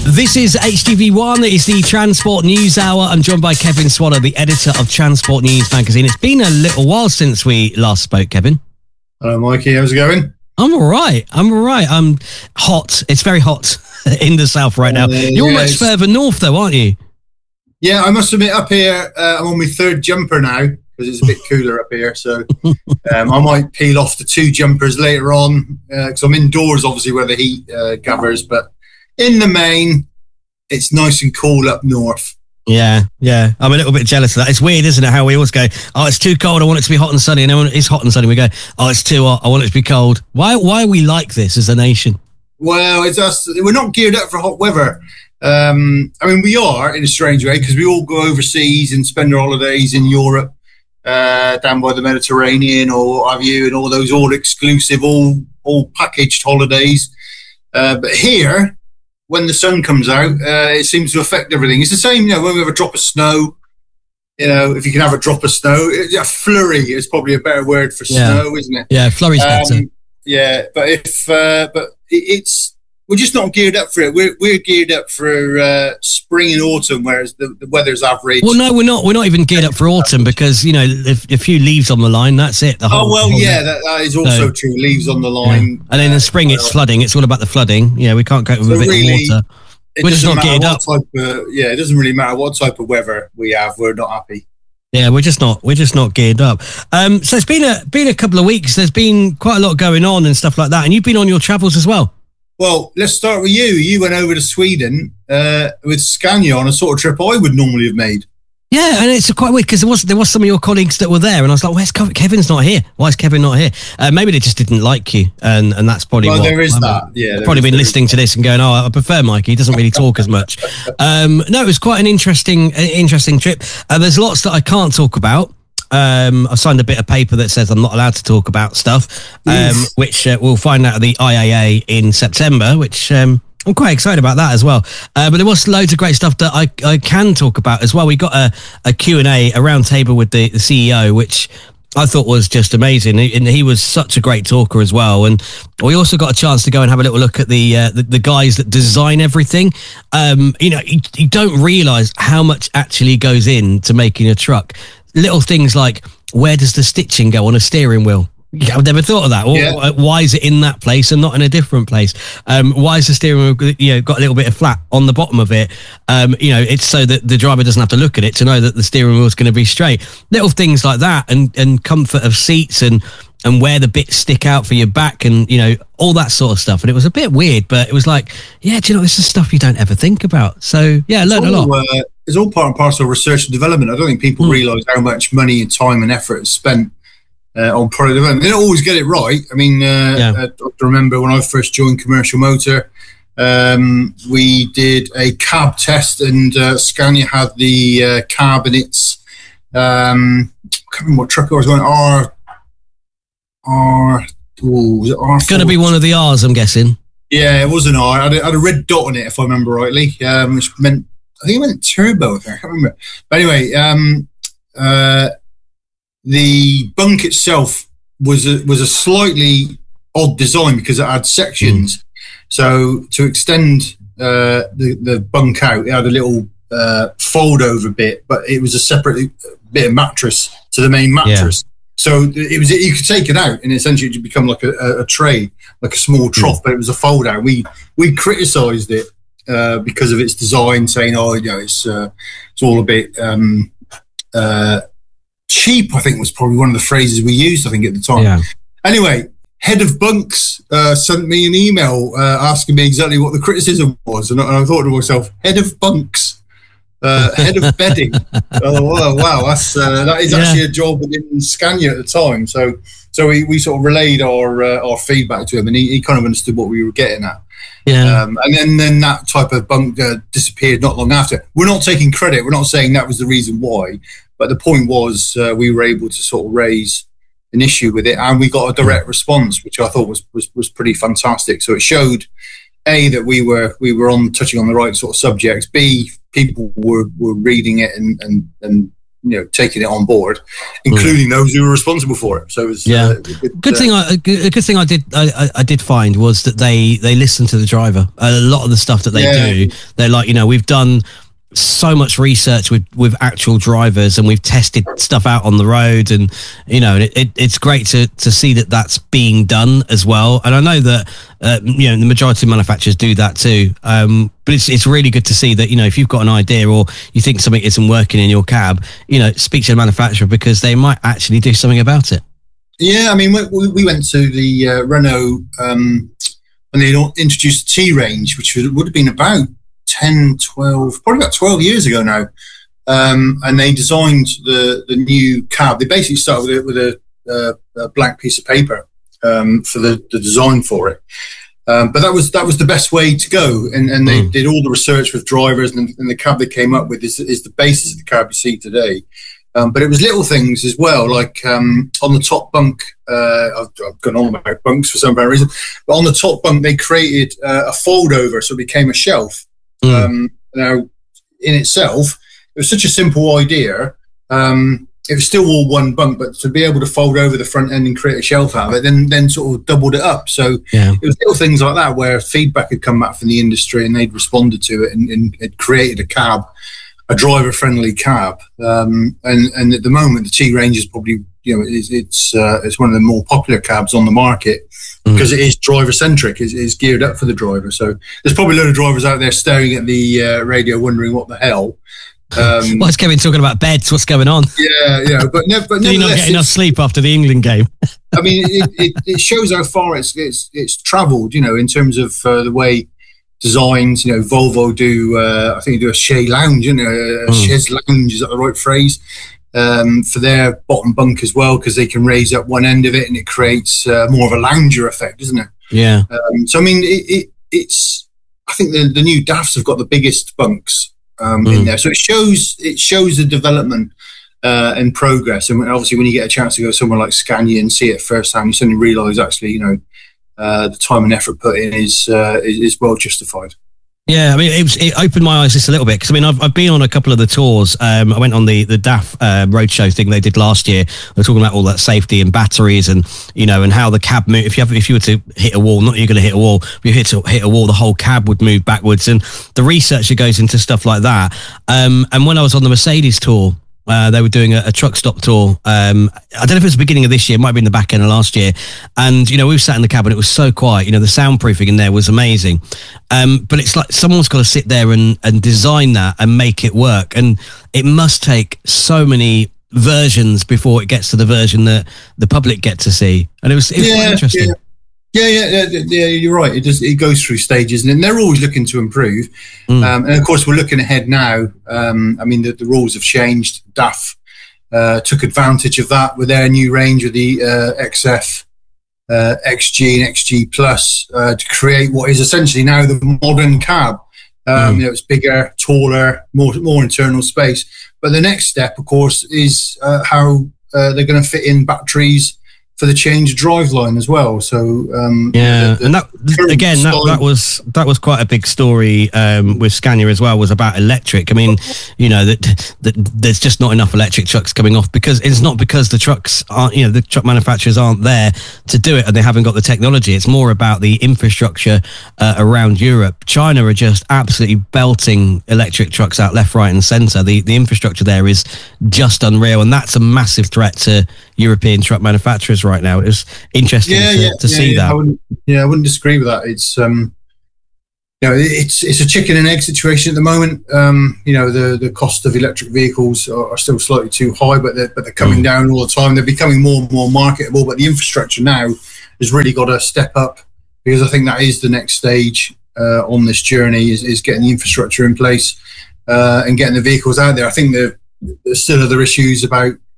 This is HTV1. It's the Transport News Hour. I'm joined by Kevin Swallow, the editor of Transport News magazine. It's been a little while since we last spoke, Kevin. Hello, Mikey. How's it going? I'm all right. I'm hot. It's very hot in the south right now. You're much further north, though, aren't you? Yeah, I must admit, up here, I'm on my third jumper now because it's a bit cooler up here. So I might peel off the 2 jumpers later on because I'm indoors, obviously, where the heat gathers. But in the main, it's nice and cool up north. Yeah. I'm a little bit jealous of that. It's weird, isn't it, how we always go, oh, it's too cold, I want it to be hot and sunny. And then when it's hot and sunny, we go, oh, it's too hot, I want it to be cold. Why are we like this as a nation? Well, it's us. We're not geared up for hot weather. I mean, we are in a strange way because we all go overseas and spend our holidays in Europe, down by the Mediterranean or what have you, and all those all-exclusive, all packaged holidays. But here, when the sun comes out, it seems to affect everything. It's the same, when we have a drop of snow, if you can have a drop of snow, a flurry is probably a better word for snow, isn't it? Yeah, flurry's better. Yeah, but we're just not geared up for it. We're geared up for spring and autumn, whereas the weather's average. Well, no, we're not. We're not even geared up for autumn because if a few leaves on the line, that's it. That is also true. Leaves on the line, yeah. And then in the spring, it's flooding. It's all about the flooding. Yeah, we can't cope with a bit of water. We're just not geared up. It doesn't really matter what type of weather we have. We're not happy. Yeah, we're just not geared up. So it's been a couple of weeks. There's been quite a lot going on and stuff like that. And you've been on your travels as well. Well, let's start with you. You went over to Sweden with Scania on a sort of trip I would normally have made. Yeah, and it's quite weird because there was some of your colleagues that were there, and I was like, "Where's Kevin's not here? Why is Kevin not here?" Maybe they just didn't like you, and that's probably what. There is that. Yeah, they've probably been listening to this and going, "Oh, I prefer Mikey. He doesn't really talk as much." No, it was quite an interesting trip. There's lots that I can't talk about. I've signed a bit of paper that says I'm not allowed to talk about stuff, which we'll find out at the IAA in September, which I'm quite excited about that as well. But there was loads of great stuff that I can talk about as well. We got a Q&A, a round table with the CEO, which I thought was just amazing. And he was such a great talker as well. And we also got a chance to go and have a little look at the guys that design everything. You don't realise how much actually goes into making a truck. Little things like, where does the stitching go on a steering wheel? I've never thought of that. Yeah. Why is it in that place and not in a different place? Why is the steering wheel got a little bit of flat on the bottom of it? It's so that the driver doesn't have to look at it to know that the steering wheel is going to be straight. Little things like that, and comfort of seats and where the bits stick out for your back and, all that sort of stuff. And it was a bit weird, but it was like, this is stuff you don't ever think about. So, I learned a lot. It's all part and parcel of research and development. I don't think people realise how much money and time and effort is spent on product development. They don't always get it right. I mean, I remember when I first joined Commercial Motor, we did a cab test and Scania had the cab in its, I can't remember what truck it was going, was it R4? It's going to be one of the R's, I'm guessing. Yeah, it was an R. I had a red dot on it, if I remember rightly, which meant, I think it meant turbo. I can't remember. But anyway, the bunk itself was a slightly odd design because it had sections. So to extend the bunk out, it had a little fold over bit, but it was a separate bit of mattress to the main mattress. Yeah. So you could take it out and essentially it would become like a tray, like a small trough, but it was a fold out. We criticised it because of its design, saying, it's all a bit cheap, I think was probably one of the phrases we used, I think, at the time. Yeah. Anyway, head of bunks sent me an email asking me exactly what the criticism was. And I thought to myself, head of bunks, head of bedding. Wow, that is actually a job within Scania at the time. So we sort of relayed our feedback to him, and he kind of understood what we were getting at. Yeah. And then that type of bunk disappeared not long after. We're not taking credit. We're not saying that was the reason why. But the point was we were able to sort of raise an issue with it, and we got a direct response, which I thought was pretty fantastic. So it showed, A, that we were touching on the right sort of subjects. B, people were reading it and taking it on board, including those who were responsible for it. So it was a good thing. A good thing I did find was that they listen to the driver. A lot of the stuff that they do, they're like, we've done so much research with actual drivers, and we've tested stuff out on the road, and it's great to see that that's being done as well. And I know that the majority of manufacturers do that too, but it's really good to see that if you've got an idea or you think something isn't working in your cab, speak to the manufacturer, because they might actually do something about it. Yeah, I mean, we went to the Renault when they introduced the T range, which would have been about 10, 12, probably about 12 years ago now. And they designed the new cab. They basically started with a blank piece of paper for the design for it. But that was the best way to go. And they did all the research with drivers, and the cab they came up with is the basis of the cab you see today. But it was little things as well, like on the top bunk, I've gone on about bunks for some reason, but on the top bunk they created a fold over, so it became a shelf. Now, in itself, it was such a simple idea. It was still all one bunk, but to be able to fold over the front end and create a shelf out of it, then sort of doubled it up. So it was little things like that where feedback had come back from the industry and they'd responded to it and it created a driver-friendly cab. And at the moment, the T range is probably it's one of the more popular cabs on the market. Because it is driver-centric, is geared up for the driver. So there's probably a lot of drivers out there staring at the radio wondering what the hell. What's Kevin talking about beds? What's going on? Yeah. But did you not get enough sleep after the England game? I mean, it shows how far it's travelled, in terms of the way designs. Volvo do, I think they do a chaise lounge, a chaise lounge, is that the right phrase? For their bottom bunk as well, because they can raise up one end of it and it creates more of a lounger effect, isn't it? Yeah. So I mean, it's. I think the new DAFs have got the biggest bunks in there, so it shows the development and progress. And obviously, when you get a chance to go somewhere like Scania and see it firsthand, you suddenly realise actually, the time and effort put in is well justified. Yeah, I mean, it opened my eyes just a little bit, because I mean, I've been on a couple of the tours. I went on the DAF roadshow thing they did last year. They're talking about all that safety and batteries, and and how the cab move. If you were to hit a wall, not you're going to hit a wall. If you hit a wall, the whole cab would move backwards, and the research that goes into stuff like that. And when I was on the Mercedes tour, they were doing a truck stop tour. I don't know if it was the beginning of this year, it might have been the back end of last year. And, we sat in the cab and it was so quiet. The soundproofing in there was amazing. But it's like someone's got to sit there and design that and make it work. And it must take so many versions before it gets to the version that the public get to see. And it was quite interesting. Yeah, you're right. It goes through stages, and they're always looking to improve. And of course, we're looking ahead now. I mean, the rules have changed. DAF took advantage of that with their new range of the XF, XG, and XG Plus to create what is essentially now the modern cab. It's bigger, taller, more internal space. But the next step, of course, is how they're going to fit in batteries for the change driveline as well. So and that was quite a big story with Scania as well, was about electric. I mean, that there's just not enough electric trucks coming off, because it's not because the trucks aren't, the truck manufacturers aren't there to do it and they haven't got the technology. It's more about the infrastructure around Europe. China are just absolutely belting electric trucks out left, right and centre. The infrastructure there is just unreal, and that's a massive threat to European truck manufacturers right now. It was interesting to see that. I wouldn't disagree with that. It's it's a chicken and egg situation at the moment. The cost of electric vehicles are still slightly too high, but they're coming down all the time. They're becoming more and more marketable, but the infrastructure now has really got to step up, because I think that is the next stage on this journey is getting the infrastructure in place and getting the vehicles out there. I think there's still other issues about